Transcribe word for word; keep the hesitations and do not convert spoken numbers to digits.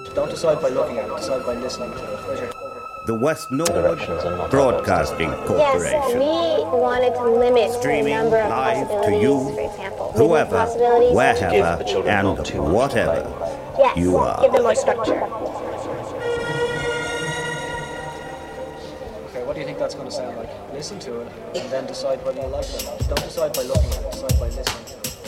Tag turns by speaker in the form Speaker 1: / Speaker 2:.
Speaker 1: Don't decide by looking at it, decide by listening to it. Where's your...
Speaker 2: The West Nord Broadcasting Corporation.
Speaker 3: Yes, we wanted to limit
Speaker 2: Streaming
Speaker 3: the number of
Speaker 2: live to
Speaker 3: possibilities,
Speaker 2: you,
Speaker 3: for example.
Speaker 2: whoever,
Speaker 3: Possibilities.
Speaker 2: wherever, and whatever
Speaker 3: Yes,
Speaker 2: you are.
Speaker 3: give them more structure.
Speaker 1: Okay, what do you think that's going to sound like? Listen to it, and then decide whether you like it or not. Don't decide by looking at it, decide by listening to it.